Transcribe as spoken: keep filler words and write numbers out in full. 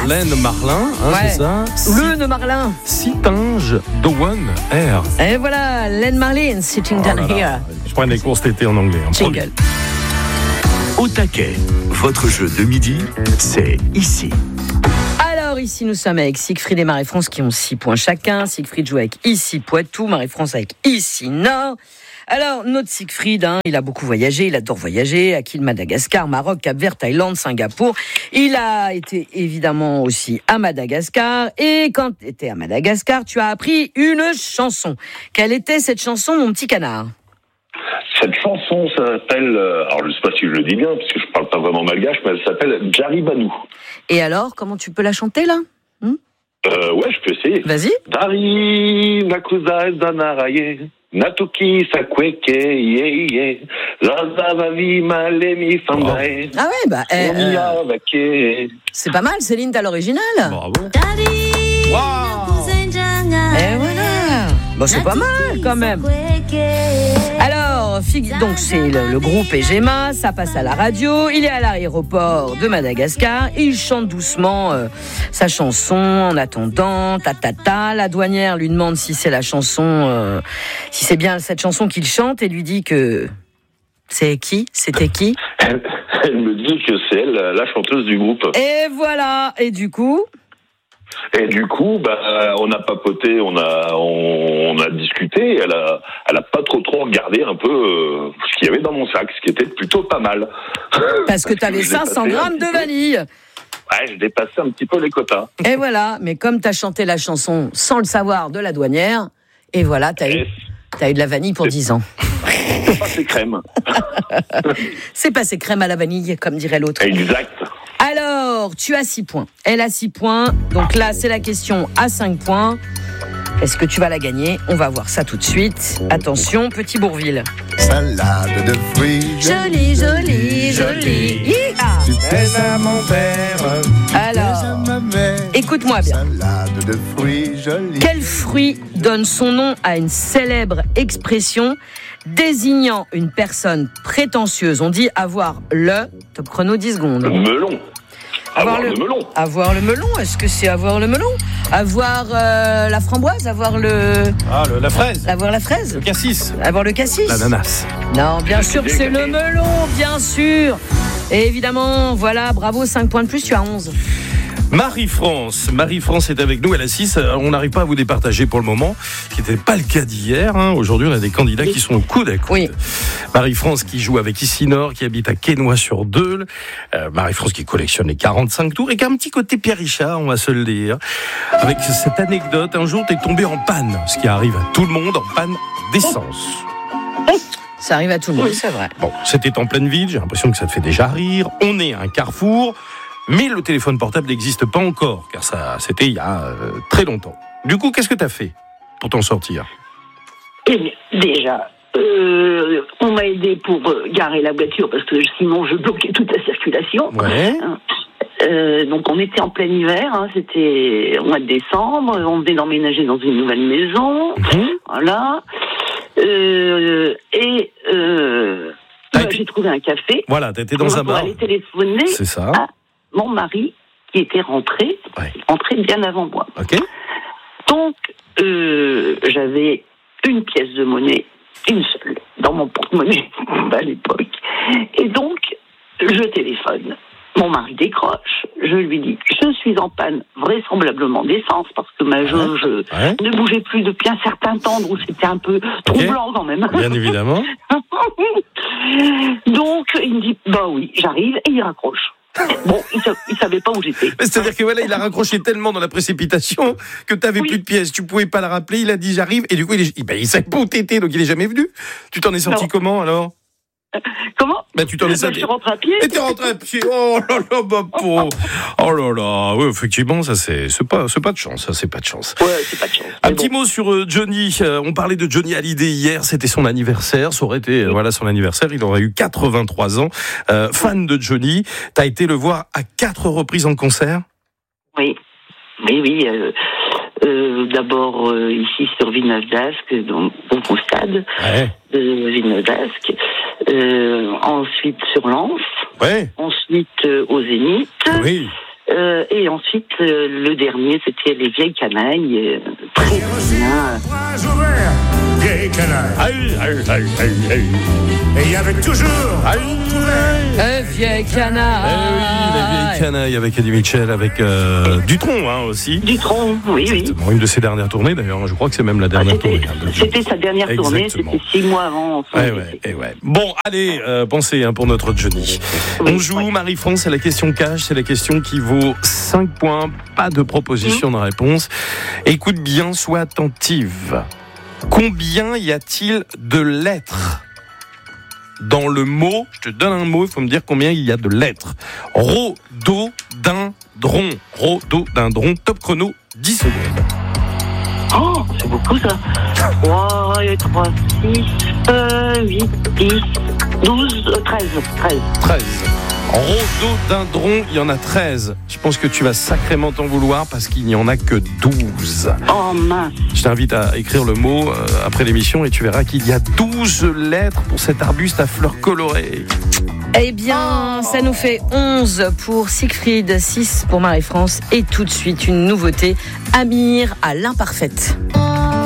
Laine Marlin, hein, Ouais. c'est ça. Le nœud Marlin. Sitinge Dowan Air. Et voilà, Laine Marlin, sitting Oh down là là. here. Je prends des cours cet été en anglais. hein, promis. Jingle. Au taquet, votre jeu de midi, c'est ici. Alors ici nous sommes avec Siegfried et Marie-France qui ont six points chacun. Siegfried joue avec ici Poitou, Marie-France avec ici Nord. Alors notre Siegfried, hein, il a beaucoup voyagé, il adore voyager, a quitté Madagascar, Maroc, Cap-Vert, Thaïlande, Singapour. Il a été évidemment aussi à Madagascar et quand tu étais à Madagascar, tu as appris une chanson. Quelle était cette chanson, mon petit canard ? Cette chanson s'appelle, euh, alors je ne sais pas si je le dis bien, parce que je parle pas vraiment malgache, mais elle s'appelle Jaribanou. Et alors, comment tu peux la chanter là ? Euh, ouais, je peux essayer. Vas-y. Dari nakuza danaraye, natuki sakweke ye ye, lazavavi malemi fandae. Ah ouais, bah eh, euh, c'est pas mal, Céline, t'as l'original. Bravo. Wow. Et voilà. Bon, c'est pas mal quand même. Alors, donc c'est le, le groupe Egema, ça passe à la radio, il est à l'aéroport de Madagascar, il chante doucement euh, sa chanson en attendant, ta ta ta, la douanière lui demande si c'est la chanson, euh, si c'est bien cette chanson qu'il chante et lui dit que c'est qui, c'était qui Elle, elle me dit que c'est elle, la chanteuse du groupe. Et voilà, et du coup Et du coup, bah, on a papoté, on a, on, on a discuté. Elle a, elle a pas trop trop regardé un peu euh, ce qu'il y avait dans mon sac, ce qui était plutôt pas mal. Parce que t'avais Je l'ai cinq cents passé un grammes petit de peu. vanille. Ouais, je dépassais un petit peu les quotas. Et voilà, mais comme t'as chanté la chanson sans le savoir de la douanière, et voilà, t'as eu, Et t'as eu de la vanille pour dix ans. c'est pas ses crèmes. C'est passé crème à la vanille, comme dirait l'autre. Exact. Alors, tu as six points. Elle a six points. Donc là, c'est la question à cinq points. Est-ce que tu vas la gagner ? On va voir ça tout de suite. Attention, Petit Bourvil. Salade de fruits. Joli, joli, joli. Hi-ha. Tu fais à mon père. Alors, ma mère. écoute-moi bien. Salade de fruits jolis. Quel fruit donne son nom à une célèbre expression désignant une personne prétentieuse ? On dit avoir le... Top chrono, dix secondes. Le melon. Avoir le... le melon. Avoir le melon, est-ce que c'est avoir le melon ? Avoir euh, la framboise ? Avoir le... Ah, le, la fraise. Avoir la fraise ? Le cassis. Avoir le cassis ? L'ananas. Non, bien sûr que j'ai c'est le gagné. melon, bien sûr. Et évidemment, voilà, bravo, cinq points de plus, tu as onze. Marie-France. Marie-France est avec nous, elle a six. On n'arrive pas à vous départager pour le moment, ce qui n'était pas le cas d'hier. Hein. Aujourd'hui, on a des candidats qui sont au coude à coude. Oui. Marie-France qui joue avec Ici-Nord, qui habite à Quesnoy-sur-Deûle. Euh, Marie-France qui collectionne les quarante-cinq tours et qui a un petit côté Pierre Richard, on va se le dire. Avec cette anecdote, un jour, t'es tombé en panne, ce qui arrive à tout le monde, en panne d'essence. Ça arrive à tout le monde, c'est vrai. Bon, c'était en pleine ville, j'ai l'impression que ça te fait déjà rire. On est à un carrefour, mais le téléphone portable n'existe pas encore, car ça, c'était il y a euh, très longtemps. Du coup, qu'est-ce que t'as fait pour t'en sortir ? Eh bien, déjà, euh, on m'a aidé pour euh, garer la voiture parce que sinon je bloquais toute la circulation. Ouais. Euh, donc on était en plein hiver, hein, c'était au mois de décembre, on venait d'emménager dans une nouvelle maison, Mmh. voilà. Euh, et euh, T'as bah, été- j'ai trouvé un café. Voilà, t'as été dans un pour bar. aller téléphoner C'est ça. à mon mari qui était rentré, Ouais. rentré bien avant moi. Ok. Donc, euh, j'avais une pièce de monnaie, une seule, dans mon porte-monnaie à l'époque. Et donc, je téléphone. Mon mari décroche. Je lui dis, je suis en panne, vraisemblablement d'essence, parce que ma jauge Ouais. ne bougeait plus depuis un certain temps, donc c'était un peu troublant quand même. Bien évidemment. Donc, il me dit, bah oui, j'arrive, et il raccroche. Bon, il sa- il savait pas où j'étais. Mais c'est-à-dire que voilà, il a raccroché tellement dans la précipitation que t'avais Oui. plus de pièces, tu pouvais pas la rappeler, il a dit j'arrive, et du coup il, est, ben, il savait pas où t'étais, donc il est jamais venu. Tu t'en es sorti Non. comment alors ? Comment Ben tu t'en es Bah, sorti. Je suis rentrée à pied. Et t'es rentré à pied. Oh là là, ma pauvre. Oh là là. Oui, effectivement, ça c'est, c'est pas, c'est pas de chance. Ça c'est pas de chance. Ouais, c'est pas de chance. Un Mais petit bon. mot sur euh, Johnny. Euh, on parlait de Johnny Hallyday hier. C'était son anniversaire. Ça aurait été, euh, voilà, son anniversaire. Il aurait eu quatre-vingt-trois ans. Euh, fan de Johnny. T'as été le voir à quatre reprises en concert. Oui, oui, oui. Euh, euh, d'abord euh, ici sur Villeneuve-d'Ascq, donc donc au stade Ouais. de Villeneuve-d'Ascq. Euh, ensuite sur Lens. Ouais. Ensuite euh, au Zénith. Oui. Euh, Euh, et ensuite, euh, le dernier, c'était Les Vieilles Canailles. Euh, très bien. Vieille canaille. Aïe, aïe, aïe, aïe, aïe. Et il y avait toujours Aïe, Euh, vieille canaille. Eh oui, Les Vieilles Canailles avec Eddie Mitchell, avec euh, Dutronc hein, aussi. Dutronc, oui, oui. Exactement, une de ses dernières tournées d'ailleurs. Je crois que c'est même la Ah, dernière c'était, tournée. hein, de- c'était sa dernière tournée, Exactement. c'était six mois avant son Ouais, décès. ouais, eh ouais. Bon, allez, euh, pensez hein, pour notre Johnny. Oui, On joue, ouais. Marie-France, c'est la question cash, c'est la question qui vaut cinq points, pas de proposition de réponse. Écoute bien, sois attentive. Combien y a-t-il de lettres dans le mot? Je te donne un mot, il faut me dire combien il y a de lettres. Rhododendron. Rhododendron, top chrono, dix secondes. Oh, c'est beaucoup ça. trois, trois, six, huit, dix, douze, treize. treize. treize. Rhododendron, il y en a treize. Je pense que tu vas sacrément t'en vouloir parce qu'il n'y en a que douze. Oh mince. Je t'invite à écrire le mot euh, après l'émission et tu verras qu'il y a douze lettres pour cet arbuste à fleurs colorées. Eh bien, ça nous fait onze pour Siegfried, six pour Marie-France et tout de suite une nouveauté, Amir à l'imparfaite.